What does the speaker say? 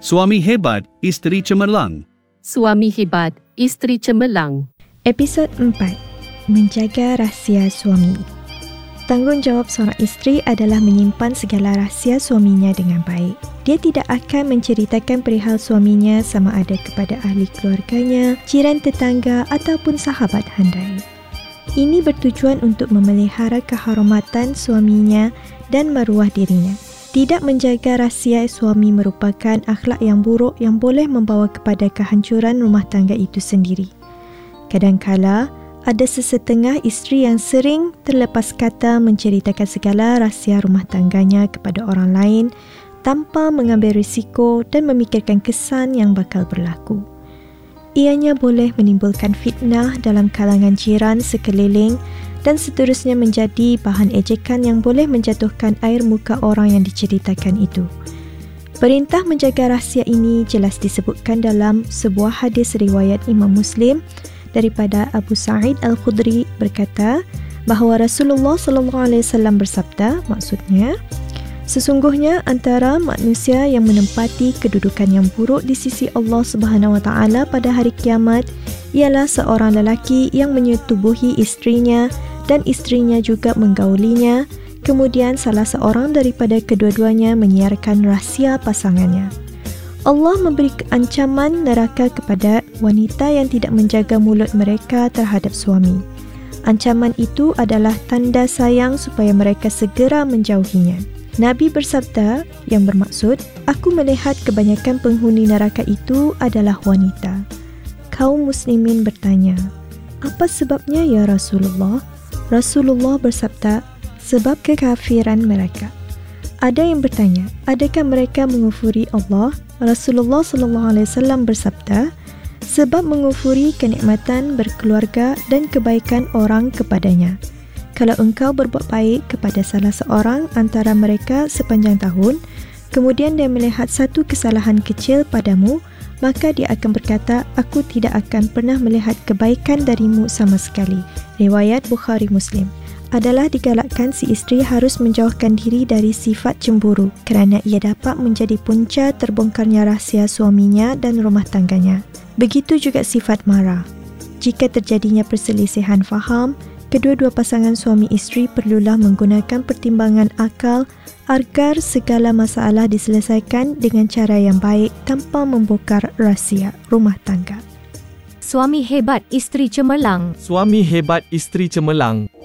Suami hebat, isteri cemerlang. Suami hebat, isteri cemerlang. Episod 4. Menjaga rahsia suami. Tanggungjawab seorang isteri adalah menyimpan segala rahsia suaminya dengan baik. Dia tidak akan menceritakan perihal suaminya sama ada kepada ahli keluarganya, jiran tetangga ataupun sahabat handai. Ini bertujuan untuk memelihara kehormatan suaminya dan maruah dirinya. Tidak menjaga rahsia suami merupakan akhlak yang buruk yang boleh membawa kepada kehancuran rumah tangga itu sendiri. Kadangkala, ada sesetengah isteri yang sering terlepas kata menceritakan segala rahsia rumah tangganya kepada orang lain tanpa mengambil risiko dan memikirkan kesan yang bakal berlaku. Ianya boleh menimbulkan fitnah dalam kalangan jiran sekeliling dan seterusnya menjadi bahan ejekan yang boleh menjatuhkan air muka orang yang diceritakan itu. Perintah menjaga rahsia ini jelas disebutkan dalam sebuah hadis riwayat Imam Muslim daripada Abu Sa'id Al-Khudri berkata bahawa Rasulullah SAW bersabda, maksudnya, sesungguhnya antara manusia yang menempati kedudukan yang buruk di sisi Allah SWT pada hari kiamat ialah seorang lelaki yang menyetubuhi isterinya dan isterinya juga menggaulinya, kemudian salah seorang daripada kedua-duanya menyiarkan rahsia pasangannya. Allah memberi ancaman neraka kepada wanita yang tidak menjaga mulut mereka terhadap suami. Ancaman itu adalah tanda sayang supaya mereka segera menjauhinya. Nabi bersabda yang bermaksud, aku melihat kebanyakan penghuni neraka itu adalah wanita. Kaum muslimin bertanya, apa sebabnya ya Rasulullah? Rasulullah bersabda, sebab kekafiran mereka. Ada yang bertanya, adakah mereka mengufuri Allah? Rasulullah SAW bersabda, sebab mengufuri kenikmatan berkeluarga dan kebaikan orang kepadanya. Kalau engkau berbuat baik kepada salah seorang antara mereka sepanjang tahun, kemudian dia melihat satu kesalahan kecil padamu, maka dia akan berkata, aku tidak akan pernah melihat kebaikan darimu sama sekali. Riwayat Bukhari Muslim. Adalah digalakkan si isteri harus menjauhkan diri dari sifat cemburu kerana ia dapat menjadi punca terbongkarnya rahsia suaminya dan rumah tangganya. Begitu juga sifat marah. Jika terjadinya perselisihan faham, kedua-dua pasangan suami isteri perlulah menggunakan pertimbangan akal agar segala masalah diselesaikan dengan cara yang baik tanpa membongkar rahsia rumah tangga. Suami hebat, isteri cemerlang. Suami hebat, isteri cemerlang.